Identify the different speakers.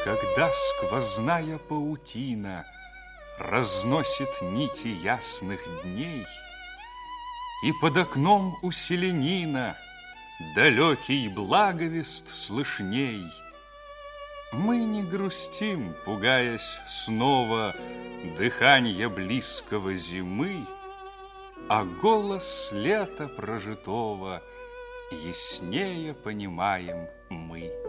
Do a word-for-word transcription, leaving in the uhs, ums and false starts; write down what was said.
Speaker 1: Когда сквозная паутина разносит нити ясных дней, и под окном у селянина далекий благовест слышней, мы не грустим, пугаясь снова дыханья близкого зимы, а голос лета прожитого яснее понимаем мы.